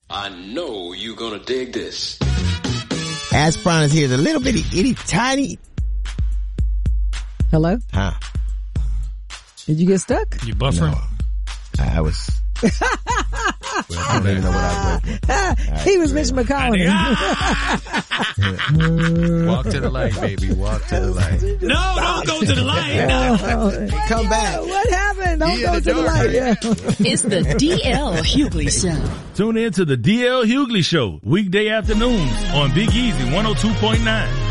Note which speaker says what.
Speaker 1: I know you're gonna dig this.
Speaker 2: Aspron is here. The little bitty, itty, tiny.
Speaker 3: Hello?
Speaker 2: Huh?
Speaker 3: Did you get stuck?
Speaker 4: You buffering?
Speaker 2: No. I was. I don't even know what I was waiting for.
Speaker 3: He was Mitch McConnell.
Speaker 5: Walk to the light, baby. Walk to the light.
Speaker 4: No, don't go to the light. No.
Speaker 2: Come back.
Speaker 3: What happened? Don't go to the light. Yeah.
Speaker 6: It's the DL Hughley Show.
Speaker 7: Tune in to the DL Hughley Show, weekday afternoons on Big Easy 102.9.